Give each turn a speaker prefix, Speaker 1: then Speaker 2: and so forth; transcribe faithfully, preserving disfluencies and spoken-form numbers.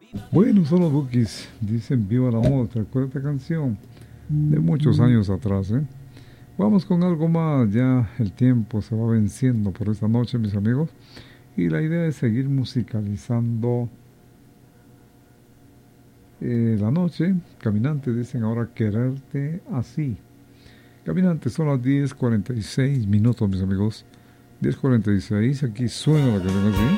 Speaker 1: Bueno, son los Bukis, dicen viva la moda, ¿te acuerdas de esta canción? De muchos años atrás, ¿eh? Vamos con algo más, ya el tiempo se va venciendo por esta noche, mis amigos, y la idea es seguir musicalizando eh, la noche. Caminantes dicen ahora quererte así. Caminantes, son las diez cuarenta y seis minutos, mis amigos. Diez cuarenta y seis, aquí suena la canción así.